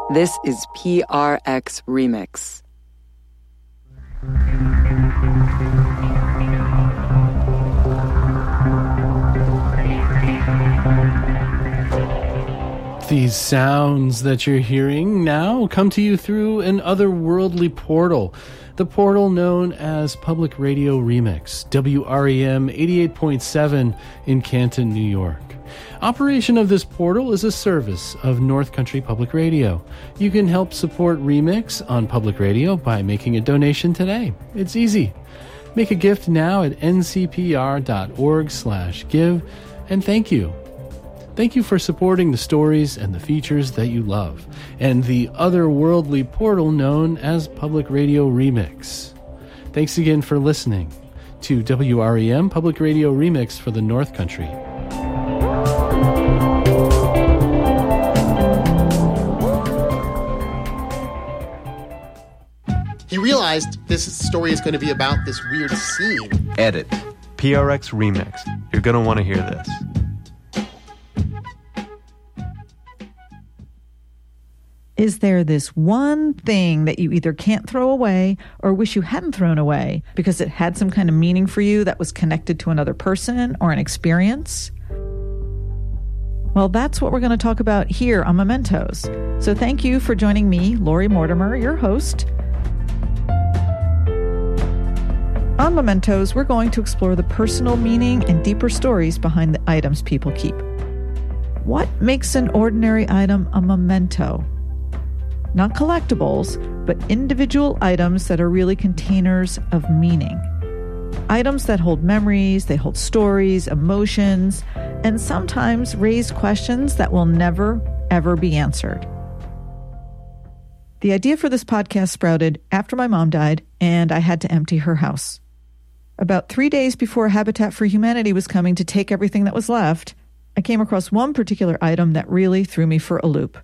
This is PRX Remix. These sounds that you're hearing now come to you through an otherworldly portal, the portal known as Public Radio Remix, WREM 88.7 in Canton, New York. Operation of this portal is a service of North Country Public Radio. You can help support Remix on public radio by making a donation today. It's easy. Make a gift now at ncpr.org/give, and thank you. Thank you for supporting the stories and the features that you love, and the otherworldly portal known as Public Radio Remix. Thanks again for listening to WREM Public Radio Remix for the North Country. He realized this story is going to be about this weird scene. Edit. PRX Remix. You're going to want to hear this. Is there this one thing that you either can't throw away or wish you hadn't thrown away because it had some kind of meaning for you that was connected to another person or an experience? Well, that's what we're going to talk about here on Mementos. So thank you for joining me, Lori Mortimer, your host. On Mementos, we're going to explore the personal meaning and deeper stories behind the items people keep. What makes an ordinary item a memento? Not collectibles, but individual items that are really containers of meaning. Items that hold memories, they hold stories, emotions, and sometimes raise questions that will never, ever be answered. The idea for this podcast sprouted after my mom died and I had to empty her house. About 3 days before Habitat for Humanity was coming to take everything that was left, I came across one particular item that really threw me for a loop.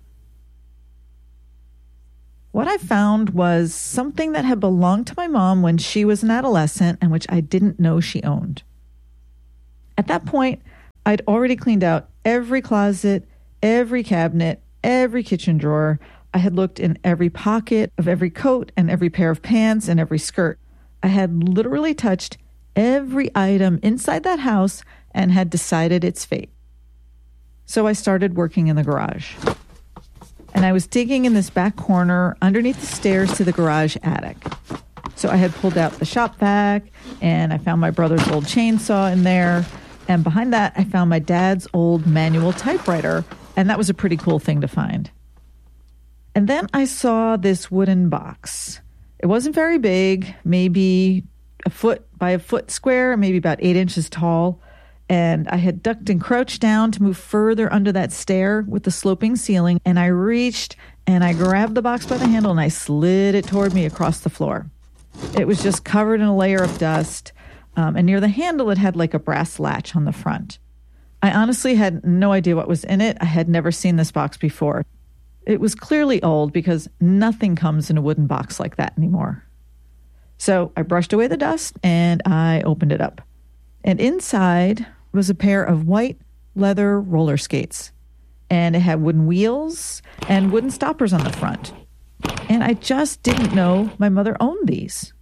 What I found was something that had belonged to my mom when she was an adolescent and which I didn't know she owned. At that point, I'd already cleaned out every closet, every cabinet, every kitchen drawer. I had looked in every pocket of every coat and every pair of pants and every skirt. I had literally touched every item inside that house and had decided its fate. So I started working in the garage. And I was digging in this back corner underneath the stairs to the garage attic. So I had pulled out the shop vac, and I found my brother's old chainsaw in there. And behind that, I found my dad's old manual typewriter, and that was a pretty cool thing to find. And then I saw this wooden box. It wasn't very big, maybe a foot by a foot square, maybe about 8 inches tall. And I had ducked and crouched down to move further under that stair with the sloping ceiling. And I reached and I grabbed the box by the handle and I slid it toward me across the floor. It was just covered in a layer of dust. And near the handle, it had like a brass latch on the front. I honestly had no idea what was in it. I had never seen this box before. It was clearly old because nothing comes in a wooden box like that anymore. So I brushed away the dust and I opened it up. And inside was a pair of white leather roller skates. And it had wooden wheels and wooden stoppers on the front. And I just didn't know my mother owned these.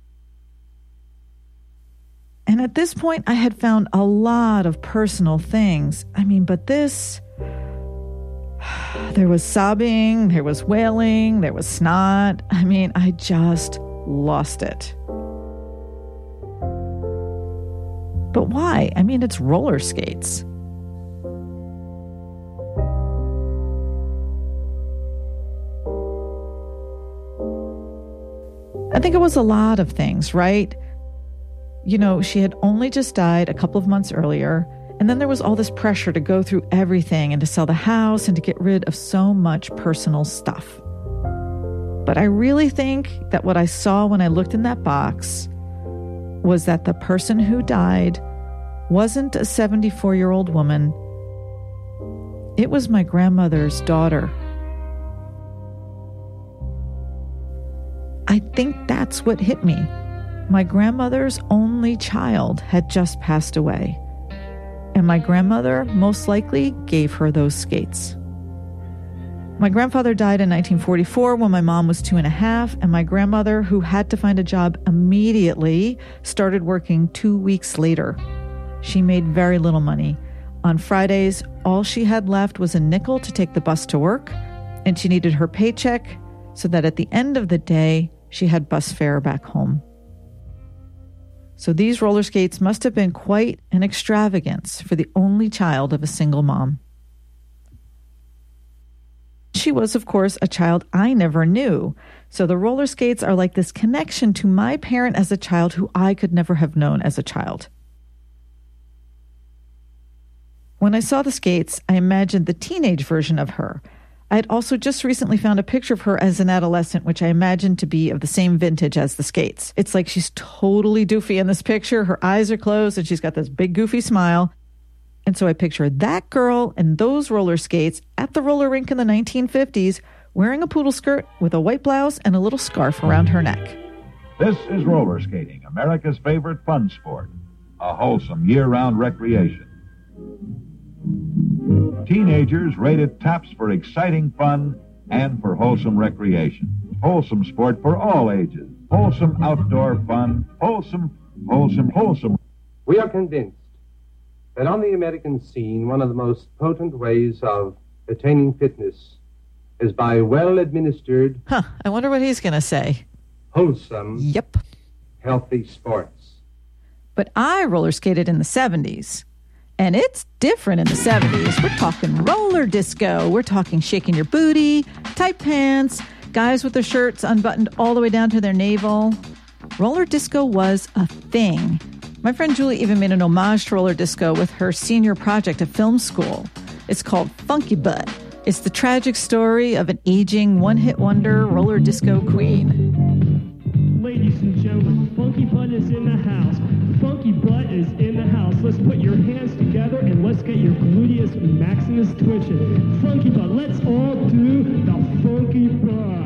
And at this point, I had found a lot of personal things. But this... There was sobbing, there was wailing, there was snot. I just lost it. But why? It's roller skates. I think it was a lot of things, right? She had only just died a couple of months earlier, and then there was all this pressure to go through everything and to sell the house and to get rid of so much personal stuff. But I really think that what I saw when I looked in that box was that the person who died wasn't a 74-year-old woman. It was my grandmother's daughter. I think that's what hit me. My grandmother's only child had just passed away, and my grandmother most likely gave her those skates. My grandfather died in 1944 when my mom was 2.5, and my grandmother, who had to find a job immediately, started working 2 weeks later. She made very little money. On Fridays, all she had left was a nickel to take the bus to work, and she needed her paycheck so that at the end of the day, she had bus fare back home. So these roller skates must have been quite an extravagance for the only child of a single mom. She was, of course, a child I never knew. So the roller skates are like this connection to my parent as a child who I could never have known as a child. When I saw the skates, I imagined the teenage version of her. I had also just recently found a picture of her as an adolescent, which I imagined to be of the same vintage as the skates. It's like she's totally doofy in this picture. Her eyes are closed and she's got this big goofy smile. And so I picture that girl in those roller skates at the roller rink in the 1950s, wearing a poodle skirt with a white blouse and a little scarf around her neck. This is roller skating, America's favorite fun sport, a wholesome year-round recreation. Teenagers rate it tops for exciting fun and for wholesome recreation. Wholesome sport for all ages. Wholesome outdoor fun. Wholesome. We are convinced that on the American scene, one of the most potent ways of attaining fitness is by well-administered... I wonder what he's going to say. Wholesome... Yep. Healthy sports. But I roller skated in the 70s. And it's different in the 70s. We're talking roller disco. We're talking shaking your booty, tight pants, guys with their shirts unbuttoned all the way down to their navel. Roller disco was a thing. My friend Julie even made an homage to roller disco with her senior project at film school. It's called Funky Butt. It's the tragic story of an aging one-hit wonder roller disco queen. Ladies and gentlemen, Funky Butt is in the house. Funky Butt is in the house. Let's put your hands together and let's get your gluteus maximus twitching. Funky Butt, let's all do the Funky Butt.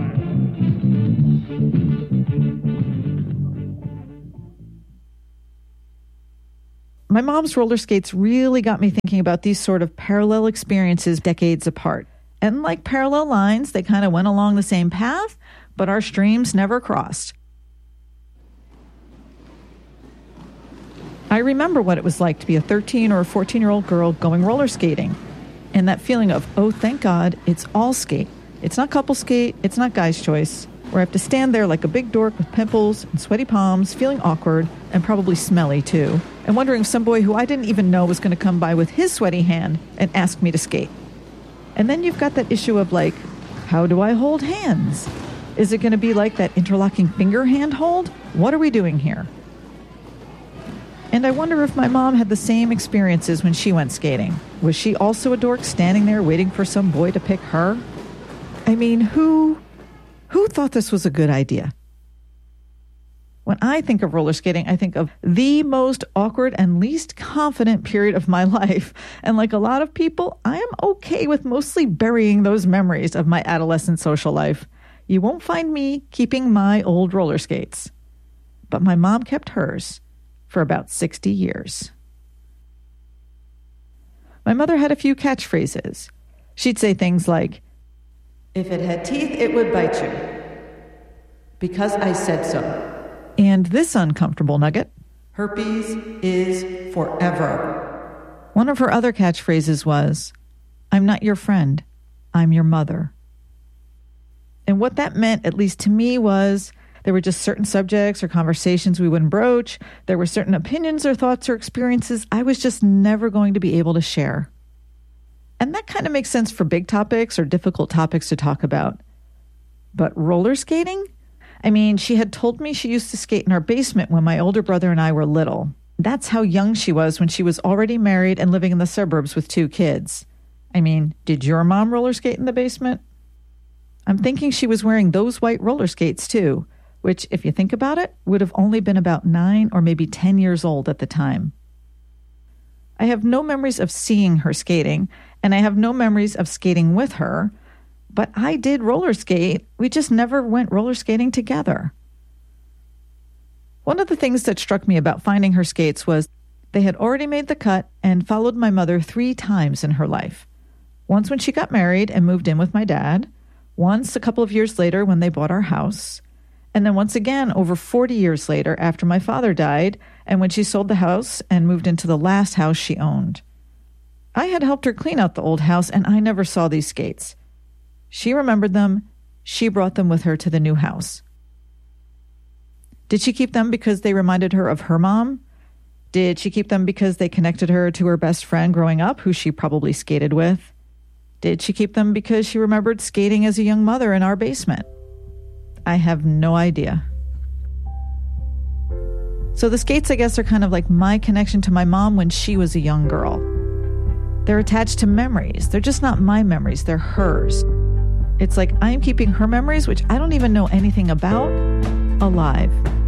My mom's roller skates really got me thinking about these sort of parallel experiences decades apart. And like parallel lines, they kind of went along the same path, but our streams never crossed. I remember what it was like to be a 13 or a 14-year-old girl going roller skating. And that feeling of, oh, thank God, it's all skate. It's not couple skate, it's not guy's choice, where I have to stand there like a big dork with pimples and sweaty palms, feeling awkward and probably smelly too, and wondering if some boy who I didn't even know was going to come by with his sweaty hand and ask me to skate. And then you've got that issue of like, how do I hold hands? Is it going to be like that interlocking finger hand hold? What are we doing here? And I wonder if my mom had the same experiences when she went skating. Was she also a dork standing there waiting for some boy to pick her? I mean, who thought this was a good idea? When I think of roller skating, I think of the most awkward and least confident period of my life. And like a lot of people, I am okay with mostly burying those memories of my adolescent social life. You won't find me keeping my old roller skates. But my mom kept hers for about 60 years. My mother had a few catchphrases. She'd say things like, "If it had teeth, it would bite you. Because I said so." And this uncomfortable nugget, "Herpes is forever." One of her other catchphrases was, "I'm not your friend, I'm your mother." And what that meant, at least to me, was there were just certain subjects or conversations we wouldn't broach. There were certain opinions or thoughts or experiences I was just never going to be able to share. And that kind of makes sense for big topics or difficult topics to talk about. But roller skating? I mean, she had told me she used to skate in our basement when my older brother and I were little. That's how young she was when she was already married and living in the suburbs with 2 kids. I mean, did your mom roller skate in the basement? I'm thinking she was wearing those white roller skates too, which, if you think about it, would have only been about 9 or maybe 10 years old at the time. I have no memories of seeing her skating, and I have no memories of skating with her, but I did roller skate. We just never went roller skating together. One of the things that struck me about finding her skates was they had already made the cut and followed my mother 3 times in her life. Once when she got married and moved in with my dad, once a couple of years later when they bought our house, and then once again over 40 years later after my father died and when she sold the house and moved into the last house she owned. I had helped her clean out the old house and I never saw these skates. She remembered them. She brought them with her to the new house. Did she keep them because they reminded her of her mom? Did she keep them because they connected her to her best friend growing up, who she probably skated with? Did she keep them because she remembered skating as a young mother in our basement? I have no idea. So the skates, I guess, are kind of like my connection to my mom when she was a young girl. They're attached to memories. They're just not my memories. They're hers. It's like I'm keeping her memories, which I don't even know anything about, alive.